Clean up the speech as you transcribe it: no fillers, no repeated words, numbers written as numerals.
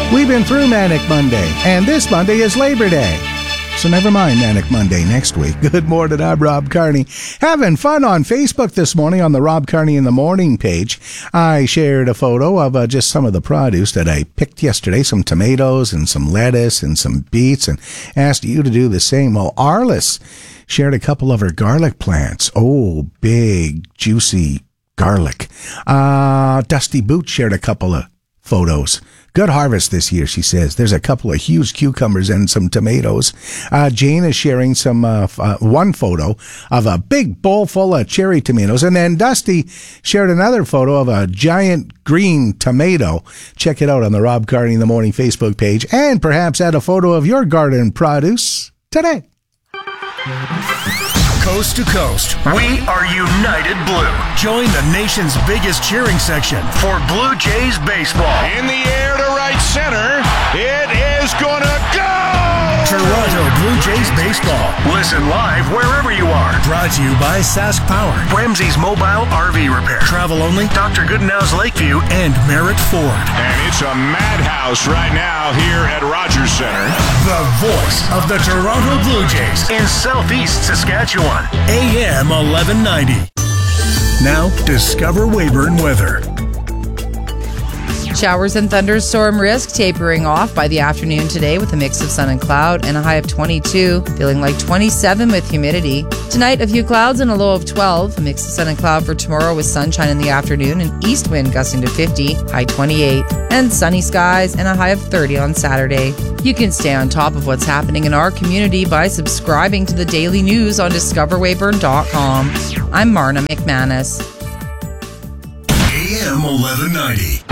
We've been through Manic Monday, and this Monday is Labor Day. So never mind Manic Monday next week. Good morning, I'm Rob Carney. Having fun on Facebook this morning on the Rob Carney in the Morning page. I shared a photo of just some of the produce that I picked yesterday, some tomatoes and some lettuce and some beets, and asked you to do the same. Well, Arliss shared a couple of her garlic plants. Oh, big, juicy garlic. Dusty Boot shared a couple of photos. Good harvest this year, she says. There's a couple of huge cucumbers and some tomatoes. Jane is sharing some one photo of a big bowl full of cherry tomatoes. And then Dusty shared another photo of a giant green tomato. Check it out on the Rob Carney in the Morning Facebook page. And perhaps add a photo of your garden produce today. Coast to coast, we are United Blue. Join the nation's biggest cheering section for Blue Jays baseball. In the air to right center, it is gonna go! Toronto Blue Jays baseball. Listen live wherever you are. Brought to you by Sask Power, Ramsey's Mobile RV Repair, Travel Only, Dr. Goodenow's Lakeview, and Merritt Ford. And it's a madhouse right now here at Rogers Center. The voice of the Toronto Blue Jays in Southeast Saskatchewan. AM 1190. Now, discover Weyburn weather. Showers and thunderstorm risk tapering off by the afternoon today with a mix of sun and cloud and a high of 22, feeling like 27 with humidity. Tonight, a few clouds and a low of 12, a mix of sun and cloud for tomorrow with sunshine in the afternoon and east wind gusting to 50, high 28, and sunny skies and a high of 30 on Saturday. You can stay on top of what's happening in our community by subscribing to the daily news on discoverweyburn.com. I'm Marna McManus. AM 1190.